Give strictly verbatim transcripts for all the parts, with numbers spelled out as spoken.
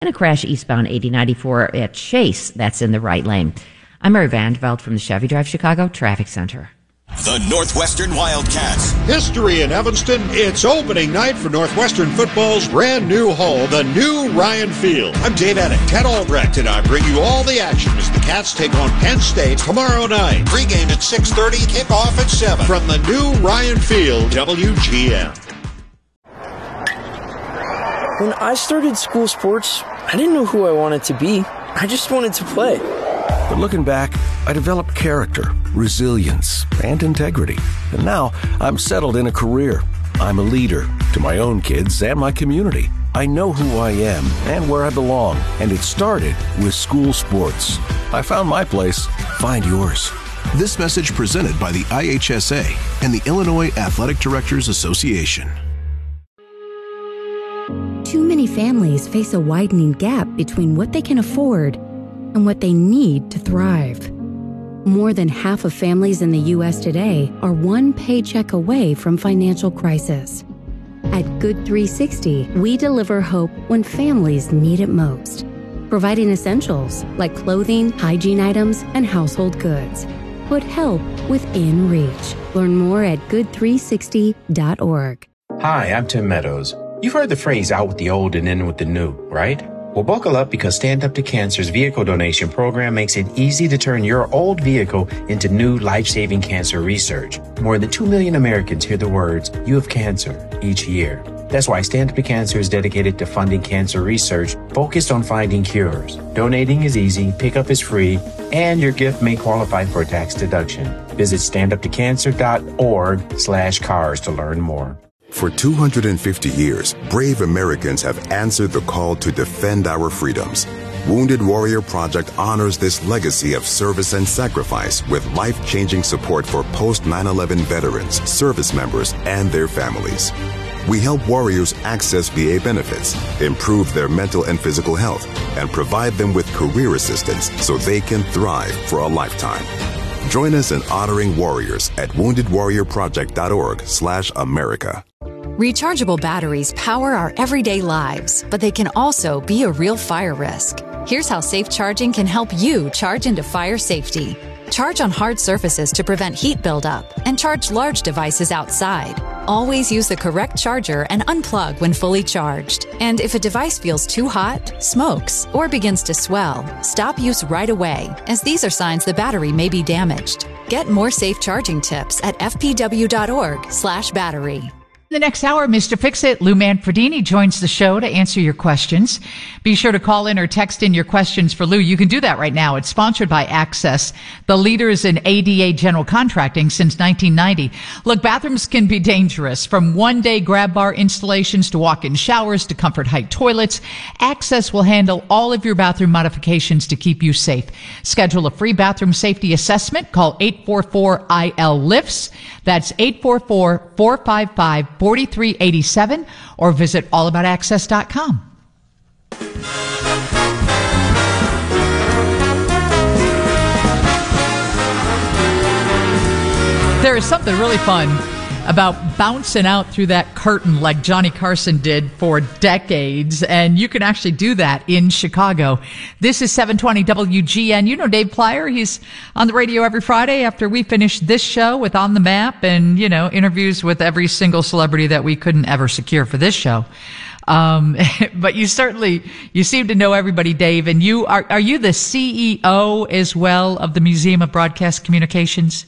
and a crash eastbound eighty ninety-four at Chase. That's in the right lane. I'm Mary Vandeveld from the Chevy Drive Chicago Traffic Center. The Northwestern Wildcats. History in Evanston. It's opening night for Northwestern football's brand new home, the new Ryan Field. I'm Dave Edding, Ted Albrecht, and I bring you all the action as the Cats take on Penn State tomorrow night. Pre-game at six thirty, kickoff at seven. From the new Ryan Field, W G N. When I started school sports, I didn't know who I wanted to be. I just wanted to play. But looking back, I developed character, resilience, and integrity. And now I'm settled in a career. I'm a leader to my own kids and my community. I know who I am and where I belong, and it started with school sports. I found my place. Find yours. This message presented by the I H S A and the Illinois Athletic Directors Association. Too many families face a widening gap between what they can afford and what they need to thrive. More than half of families in the U S today are one paycheck away from financial crisis. At Good three sixty, we deliver hope when families need it most, providing essentials like clothing, hygiene items, and household goods. Put help within reach. Learn more at good three sixty dot org. Hi, I'm Tim Meadows. You've heard the phrase out with the old and in with the new, right? Well, buckle up because Stand Up to Cancer's vehicle donation program makes it easy to turn your old vehicle into new life-saving cancer research. More than two million Americans hear the words, "You have cancer," each year. That's why Stand Up to Cancer is dedicated to funding cancer research focused on finding cures. Donating is easy, pickup is free, and your gift may qualify for a tax deduction. Visit stand up to cancer dot org slash cars to learn more. For two hundred fifty years, brave Americans have answered the call to defend our freedoms. Wounded Warrior Project honors this legacy of service and sacrifice with life-changing support for post nine eleven veterans, service members, and their families. We help warriors access V A benefits, improve their mental and physical health, and provide them with career assistance so they can thrive for a lifetime. Join us in honoring warriors at wounded warrior project dot org slash America. Rechargeable batteries power our everyday lives, but they can also be a real fire risk. Here's how safe charging can help you charge into fire safety. Charge on hard surfaces to prevent heat buildup, and charge large devices outside. Always use the correct charger and unplug when fully charged. And if a device feels too hot, smokes, or begins to swell, stop use right away, as these are signs the battery may be damaged. Get more safe charging tips at f p w dot org slash battery. The next hour, Mister Fix-It, Lou Manfredini, joins the show to answer your questions. Be sure to call in or text in your questions for Lou. You can do that right now. It's sponsored by Access, the leaders in A D A general contracting since nineteen ninety. Look, bathrooms can be dangerous. From one-day grab bar installations to walk-in showers to comfort height toilets, Access will handle all of your bathroom modifications to keep you safe. Schedule a free bathroom safety assessment. Call eight four four I L lifts. That's eight four four, four five five, four three eight seven, or visit all about access dot com. There is something really fun about bouncing out through that curtain like Johnny Carson did for decades, and you can actually do that in Chicago. This is seven twenty W G N. You know Dave Plyer. He's on the radio every Friday after we finish this show with On the Map and, you know, interviews with every single celebrity that we couldn't ever secure for this show. Um, but you certainly, you seem to know everybody, Dave, and you are, are you the C E O as well of the Museum of Broadcast Communications?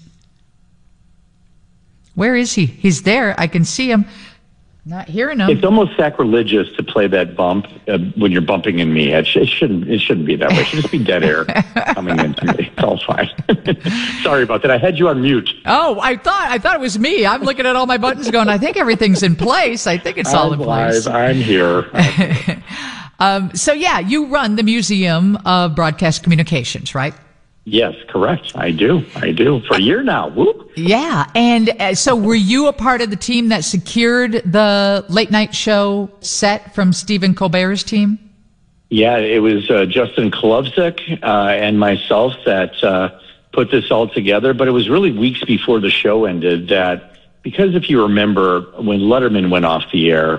Where is he? He's there. I can see him. Not hearing him. It's almost sacrilegious to play that bump uh, when you're bumping in me. It, sh- it shouldn't. It shouldn't be that way. It should just be dead air coming into me. It's all fine. Sorry about that. I had you on mute. Oh, I thought I thought it was me. I'm looking at all my buttons, going, I think everything's in place. I think it's all I'm in place. Live. I'm here. I'm here. um, so yeah, you run the Museum of Broadcast Communications, right? Yes, correct. I do. I do. For a year now. Whoop. Yeah. And uh, so were you a part of the team that secured the late night show set from Stephen Colbert's team? Yeah, it was uh, Justin Kolovsik uh, and myself that uh, put this all together. But it was really weeks before the show ended that, because if you remember, when Letterman went off the air,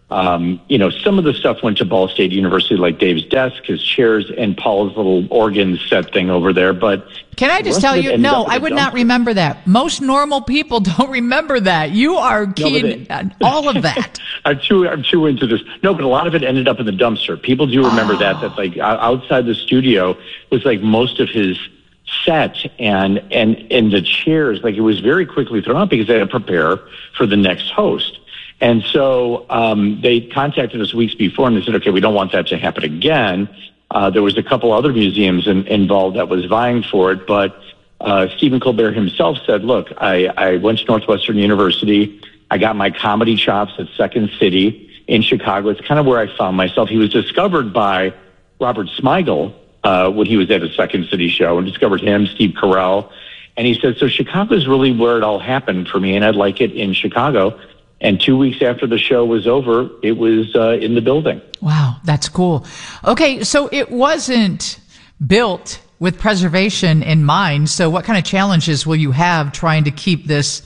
Um, you know, some of the stuff went to Ball State University, like Dave's desk, his chairs, and Paul's little organ set thing over there. But can I just tell you, no, I would not remember that. Most normal people don't remember that. You are keen on all of that. I'm too, I'm too into this. No, but a lot of it ended up in the dumpster. People do remember oh. that. That like outside the studio was like most of his set, and and and the chairs, like it was very quickly thrown out because they had to prepare for the next host. And so um, they contacted us weeks before, and they said, okay, we don't want that to happen again. Uh, there was a couple other museums in, involved that was vying for it, but uh, Stephen Colbert himself said, look, I, I went to Northwestern University. I got my comedy chops at Second City in Chicago. It's kind of where I found myself. He was discovered by Robert Smigel uh, when he was at a Second City show, and discovered him, Steve Carell. And he said, so Chicago is really where it all happened for me, and I'd like it in Chicago. And two weeks after the show was over, it was uh, in the building. Wow, that's cool. Okay, so it wasn't built with preservation in mind. So what kind of challenges will you have trying to keep this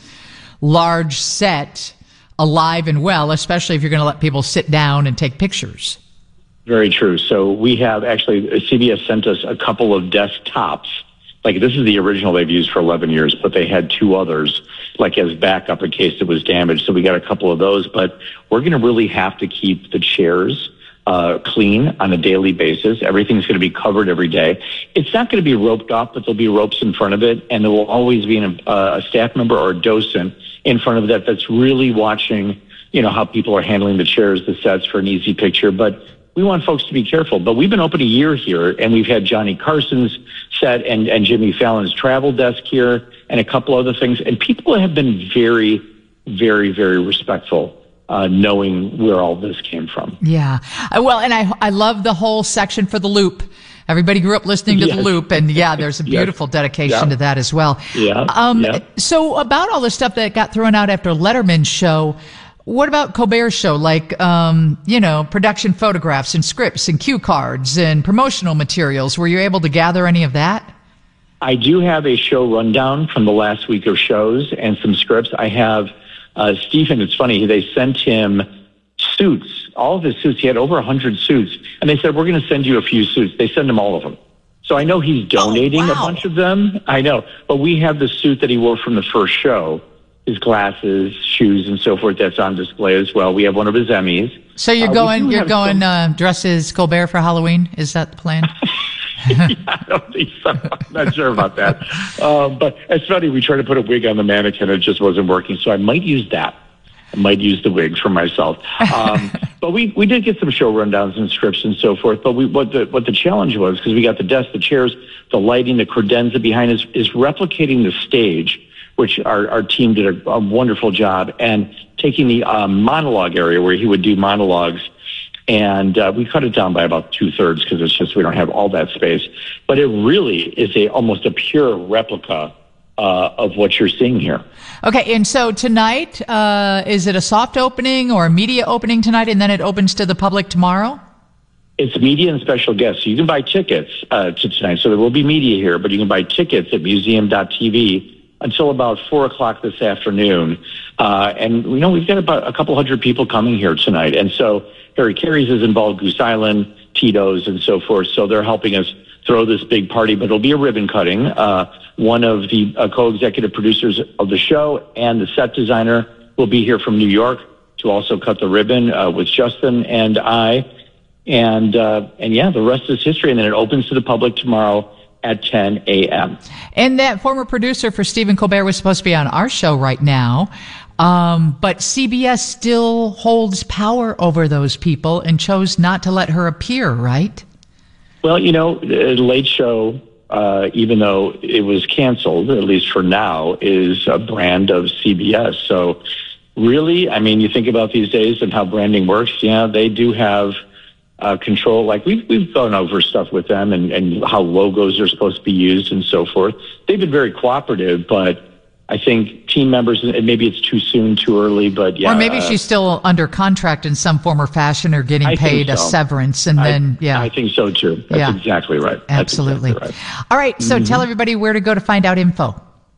large set alive and well, especially if you're going to let people sit down and take pictures? Very true. So we have actually, C B S sent us a couple of desktops. Like, this is the original they've used for eleven years, but they had two others, like, as backup in case it was damaged. So we got a couple of those, but we're going to really have to keep the chairs uh, clean on a daily basis. Everything's going to be covered every day. It's not going to be roped off, but there'll be ropes in front of it, and there will always be an, uh, a staff member or a docent in front of that that's really watching, you know, how people are handling the chairs, the sets, for an easy picture. But we want folks to be careful. But we've been open a year here, and we've had Johnny Carson's set and, and Jimmy Fallon's travel desk here and a couple other things. And people have been very, very, very respectful, uh, knowing where all this came from. Yeah. Uh, well, and I, I love the whole section for the Loop. Everybody grew up listening to yes. the Loop, and yeah, there's a beautiful yes. dedication yeah. to that as well. Yeah. Um, yeah. So about all the stuff that got thrown out after Letterman's show, what about Colbert's show? Like, um, you know, production photographs and scripts and cue cards and promotional materials. Were you able to gather any of that? I do have a show rundown from the last week of shows and some scripts. I have uh, Stephen. It's funny. They sent him suits, all of his suits. He had over one hundred suits. And they said, we're going to send you a few suits. They send him all of them. So I know he's donating oh, wow. a bunch of them. I know. But we have the suit that he wore from the first show. His glasses, shoes, and so forth, that's on display as well. We have one of his Emmys. So you're uh, going, you're going, some... uh, dressed as Colbert for Halloween? Is that the plan? yeah, I don't think so. I'm not sure about that. Um, but it's funny, we tried to put a wig on the mannequin, it just wasn't working. So I might use that. I might use the wig for myself. Um, but we, we did get some show rundowns and scripts and so forth. But we, what the, what the challenge was, because we got the desk, the chairs, the lighting, the credenza behind us, is replicating the stage, which our, our team did a, a wonderful job, and taking the um, monologue area where he would do monologues. And uh, we cut it down by about two thirds because it's just, we don't have all that space. But it really is a almost a pure replica uh, of what you're seeing here. Okay. And so tonight, uh, is it a soft opening or a media opening tonight, and then it opens to the public tomorrow? It's media and special guests. So you can buy tickets uh, to tonight. So there will be media here, but you can buy tickets at museum dot t v until about four o'clock this afternoon. Uh, and, you know, we've got about a couple hundred people coming here tonight. And so Harry Carey's is involved, Goose Island, Tito's, and so forth. So they're helping us throw this big party, but it'll be a ribbon cutting. Uh, one of the uh, co-executive producers of the show and the set designer will be here from New York to also cut the ribbon uh, with Justin and I. And, uh, and yeah, the rest is history. And then it opens to the public tomorrow at ten a.m. And that former producer for Stephen Colbert was supposed to be on our show right now. Um, but C B S still holds power over those people and chose not to let her appear, right? Well, you know, the Late Show, uh, even though it was canceled, at least for now, is a brand of C B S. So really, I mean, you think about these days and how branding works. Yeah, they do have Uh, control. Like we've we've gone over stuff with them and, and how logos are supposed to be used and so forth. They've been very cooperative, but I think team members, and maybe it's too soon, too early, but yeah. Or maybe uh, she's still under contract in some form or fashion or getting I paid so. a severance, and I, then yeah. I think so too. That's yeah. exactly right. Absolutely. That's exactly right. All right. So mm-hmm. tell everybody where to go to find out info.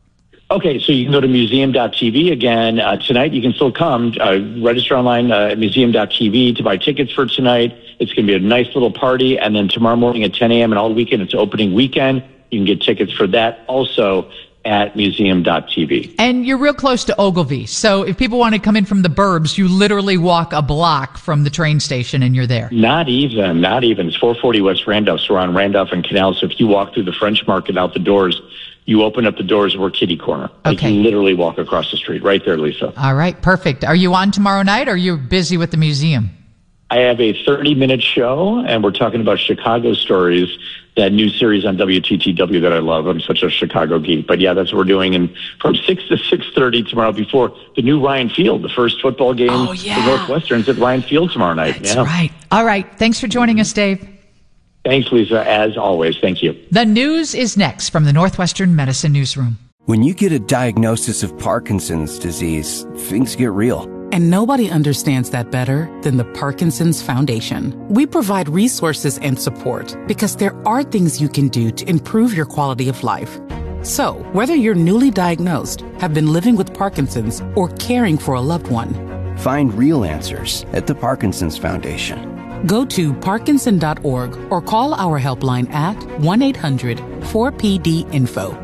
Okay, so you can go to museum dot t v again. Uh, tonight, you can still come. Uh, register online uh, at museum dot t v to buy tickets for tonight. It's going to be a nice little party. And then tomorrow morning at ten a.m. and all weekend, it's opening weekend. You can get tickets for that also at museum dot t v. And you're real close to Ogilvy. So if people want to come in from the burbs, you literally walk a block from the train station and you're there. Not even, not even. It's four forty West Randolph. So we're on Randolph and Canal. So if you walk through the French Market out the doors, you open up the doors, we're kitty corner. Like okay. You literally walk across the street right there, Lisa. All right, perfect. Are you on tomorrow night or are you busy with the museum? I have a thirty-minute show, and we're talking about Chicago stories, that new series on W T T W that I love. I'm such a Chicago geek. But, yeah, that's what we're doing. And from six to six thirty tomorrow before the new Ryan Field, the first football game oh, yeah. for Northwestern's at Ryan Field tomorrow night. That's yeah. right. All right. Thanks for joining us, Dave. Thanks, Lisa, as always. Thank you. The news is next from the Northwestern Medicine Newsroom. When you get a diagnosis of Parkinson's disease, things get real. And nobody understands that better than the Parkinson's Foundation. We provide resources and support because there are things you can do to improve your quality of life. So, whether you're newly diagnosed, have been living with Parkinson's, or caring for a loved one, find real answers at the Parkinson's Foundation. Go to parkinson dot org or call our helpline at one eight hundred four P D info.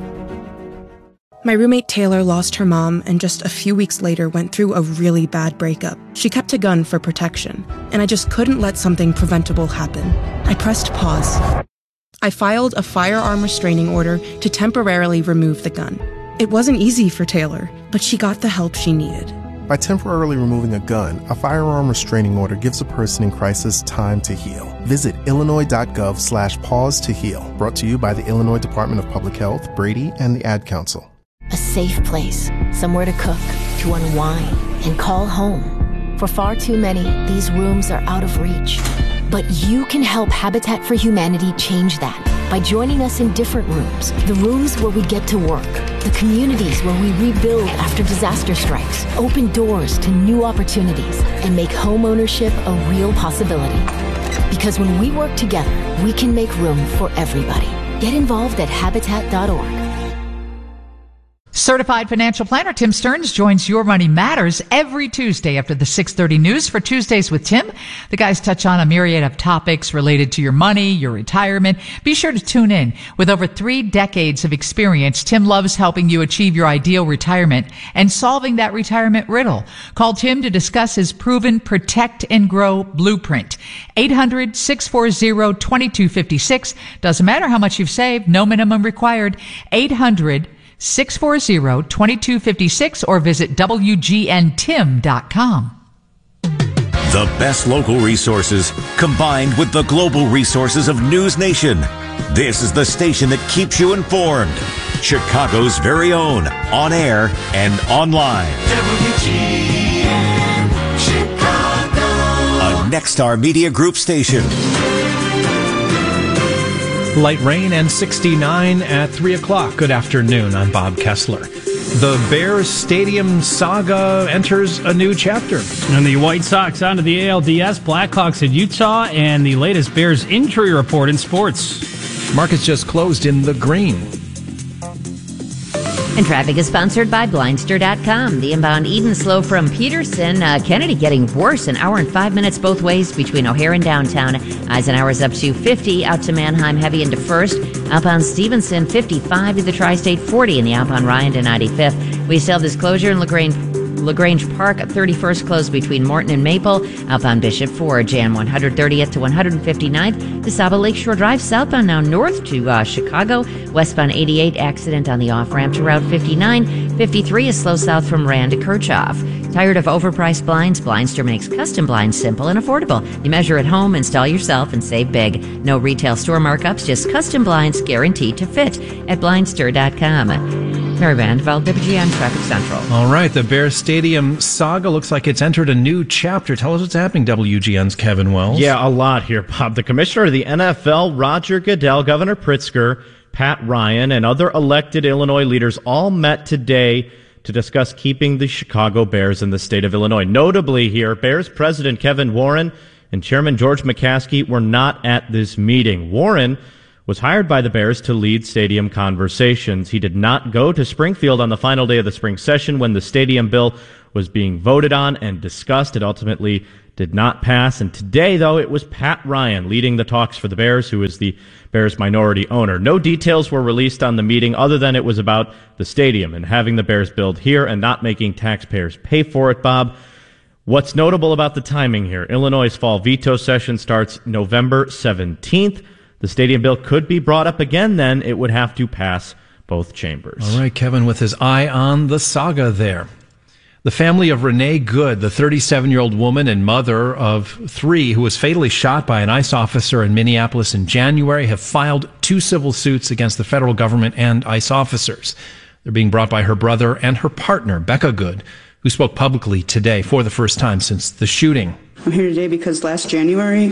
My roommate Taylor lost her mom and just a few weeks later went through a really bad breakup. She kept a gun for protection, and I just couldn't let something preventable happen. I pressed pause. I filed a firearm restraining order to temporarily remove the gun. It wasn't easy for Taylor, but she got the help she needed. By temporarily removing a gun, a firearm restraining order gives a person in crisis time to heal. Visit illinois.gov slash pause to heal. Brought to you by the Illinois Department of Public Health, Brady, and the Ad Council. A safe place, somewhere to cook, to unwind, and call home. For far too many, these rooms are out of reach. But you can help Habitat for Humanity change that by joining us in different rooms. The rooms where we get to work, the communities where we rebuild after disaster strikes, open doors to new opportunities, and make home ownership a real possibility. Because when we work together, we can make room for everybody. Get involved at habitat dot org. Certified financial planner Tim Stearns joins Your Money Matters every Tuesday after the six thirty news for Tuesdays with Tim. The guys touch on a myriad of topics related to your money, your retirement. Be sure to tune in. With over three decades of experience, Tim loves helping you achieve your ideal retirement and solving that retirement riddle. Call Tim to discuss his proven Protect and Grow blueprint. eight hundred six four zero two two five six. Doesn't matter how much you've saved, no minimum required. eight hundred six four zero two two five six or visit W G N tim dot com. The best local resources combined with the global resources of News Nation. This is the station that keeps you informed. Chicago's very own, on air and online. W G N Chicago. A Nexstar Media Group station. Light rain and sixty-nine at three o'clock. Good afternoon. I'm Bob Kessler. The Bears Stadium saga enters a new chapter. And the White Sox onto the A L D S, Blackhawks in Utah, and the latest Bears injury report in sports. Markets just closed in the green. And traffic is sponsored by Blindster dot com. The inbound Eden slow from Peterson. Uh, Kennedy getting worse. An hour and five minutes both ways between O'Hare and downtown. Eisenhower's up to fifty. Out to Manheim, heavy into first. Outbound Stevenson, fifty-five to the Tri-State, forty in the outbound Ryan to ninety-fifth. We still have this closure in LaGrange. LaGrange Park, thirty-first closed between Morton and Maple. Outbound Bishop four, Jan one thirtieth to one fifty-ninth. DeSaba Lakeshore Drive, southbound now north to uh, Chicago. Westbound eighty-eight, accident on the off-ramp to Route fifty-nine. fifty-three is slow south from Rand to Kirchhoff. Tired of overpriced blinds? Blindster makes custom blinds simple and affordable. You measure at home, install yourself, and save big. No retail store markups, just custom blinds guaranteed to fit at Blindster dot com. Mary Van Velde, W G N Traffic Central. All right, the Bears Stadium saga looks like it's entered a new chapter. Tell us what's happening, W G N's Kevin Wells. Yeah, a lot here, Bob. The commissioner of the N F L, Roger Goodell, Governor Pritzker, Pat Ryan, and other elected Illinois leaders all met today to discuss keeping the Chicago Bears in the state of Illinois. Notably here, Bears President Kevin Warren and Chairman George McCaskey were not at this meeting. Warren was hired by the Bears to lead stadium conversations. He did not go to Springfield on the final day of the spring session when the stadium bill was being voted on and discussed. It ultimately did not pass. And today, though, it was Pat Ryan leading the talks for the Bears, who is the Bears' minority owner. No details were released on the meeting other than it was about the stadium and having the Bears build here and not making taxpayers pay for it, Bob. What's notable about the timing here? Illinois' fall veto session starts November seventeenth. The stadium bill could be brought up again then. It would have to pass both chambers. All right, Kevin, with his eye on the saga there. The family of Renee Good, the thirty-seven-year-old woman and mother of three who was fatally shot by an ICE officer in Minneapolis in January, have filed two civil suits against the federal government and ICE officers. They're being brought by her brother and her partner, Becca Good, who spoke publicly today for the first time since the shooting. I'm here today because last January,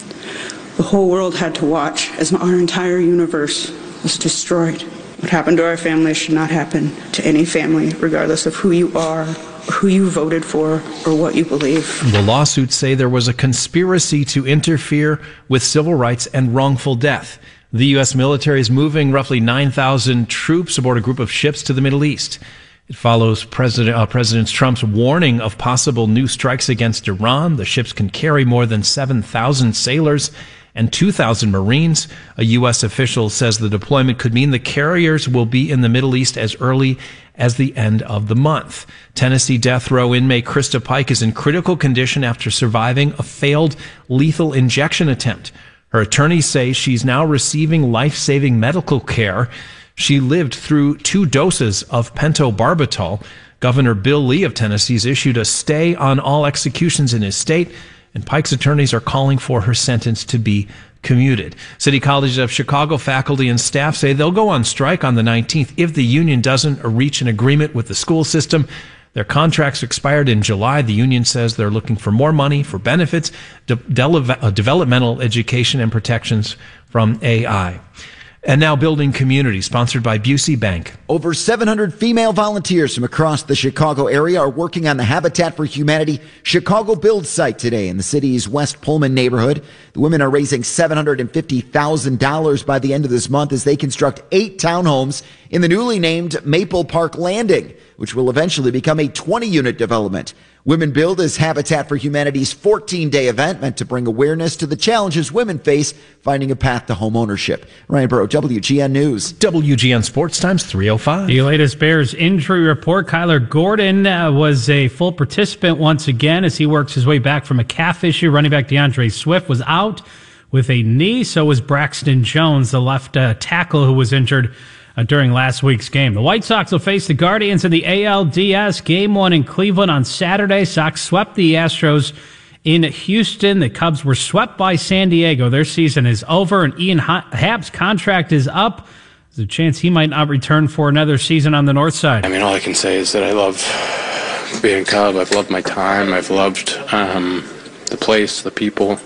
the whole world had to watch as our entire universe was destroyed. What happened to our family should not happen to any family, regardless of who you are, or who you voted for, or what you believe. The lawsuits say there was a conspiracy to interfere with civil rights and wrongful death. The U S military is moving roughly nine thousand troops aboard a group of ships to the Middle East. It follows President, uh, President Trump's warning of possible new strikes against Iran. The ships can carry more than seven thousand sailors and two thousand Marines. A U S official says the deployment could mean the carriers will be in the Middle East as early as the end of the month. Tennessee death row inmate Krista Pike is in critical condition after surviving a failed lethal injection attempt. Her attorneys say she's now receiving life-saving medical care. She lived through two doses of pentobarbital. Governor Bill Lee of Tennessee has issued a stay on all executions in his state, and Pike's attorneys are calling for her sentence to be commuted. City College of Chicago faculty and staff say they'll go on strike on the nineteenth if the union doesn't reach an agreement with the school system. Their contracts expired in July. The union says they're looking for more money for benefits, de- de- developmental education, and protections from A I. And now Building Community, sponsored by Busey Bank. Over seven hundred female volunteers from across the Chicago area are working on the Habitat for Humanity Chicago Build site today in the city's West Pullman neighborhood. The women are raising seven hundred fifty thousand dollars by the end of this month as they construct eight townhomes in the newly named Maple Park Landing, which will eventually become a twenty-unit development. Women Build is Habitat for Humanity's fourteen-day event meant to bring awareness to the challenges women face finding a path to home ownership. Ryan Burrow, W G N News. W G N Sports Times three oh five. The latest Bears injury report. Kyler Gordon uh, was a full participant once again as he works his way back from a calf issue. Running back DeAndre Swift was out with a knee. So was Braxton Jones, the left uh, tackle who was injured Uh, during last week's game. The White Sox will face the Guardians in the A L D S. Game one in Cleveland on Saturday. Sox swept the Astros in Houston. The Cubs were swept by San Diego. Their season is over, and Ian Happ's contract is up. There's a chance he might not return for another season on the north side. I mean, all I can say is that I love being a Cub. I've loved my time. I've loved um, the place, the people,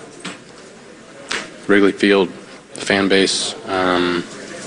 Wrigley Field, the fan base. Um,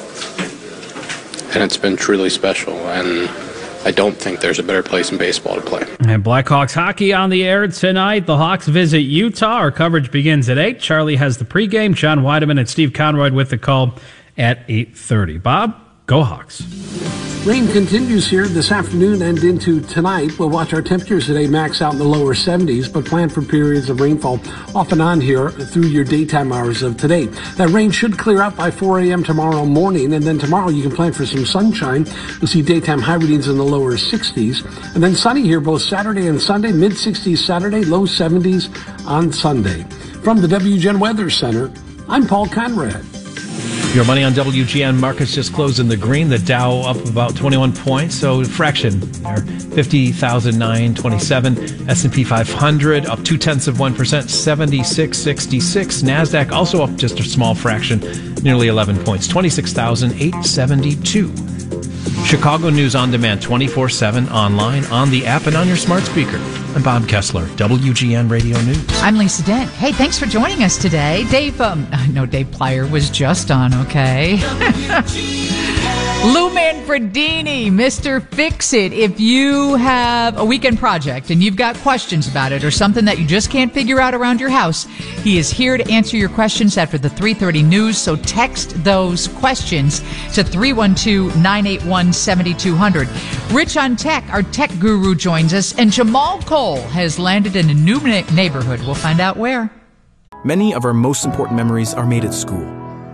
And it's been truly special, and I don't think there's a better place in baseball to play. And Blackhawks hockey on the air tonight. The Hawks visit Utah. Our coverage begins at eight. Charlie has the pregame. John Weideman and Steve Conroy with the call at eight thirty. Bob, go Hawks. Rain continues here this afternoon and into tonight. We'll watch our temperatures today max out in the lower seventies, but plan for periods of rainfall off and on here through your daytime hours of today. That rain should clear out by four a.m. tomorrow morning, and then tomorrow you can plan for some sunshine. You'll see daytime high readings in the lower sixties, and then sunny here both Saturday and Sunday, mid-sixties Saturday, low seventies on Sunday. From the W G N Weather Center, I'm Paul Conrad. Your money on W G N markets just closed in the green. The Dow up about twenty-one points, so fraction there, fifty thousand nine hundred twenty-seven. S and P five hundred up two tenths of one percent, seventy-six sixty-six. Nasdaq also up just a small fraction, nearly eleven points, twenty-six thousand eight hundred seventy-two. Chicago News on Demand, twenty-four seven online, on the app, and on your smart speaker. I'm Bob Kessler, W G N Radio News. I'm Lisa Dent. Hey, thanks for joining us today. Dave, um, no, Dave Plyer was just on, okay? Lou Manfredini, Mister Fix-It. If you have a weekend project and you've got questions about it or something that you just can't figure out around your house, he is here to answer your questions after the three thirty news. So text those questions to three one two, nine eight one, seven two zero zero. Rich on Tech, our tech guru, joins us, and Jamal Cole has landed in a new na- neighborhood. We'll find out where. Many of our most important memories are made at school.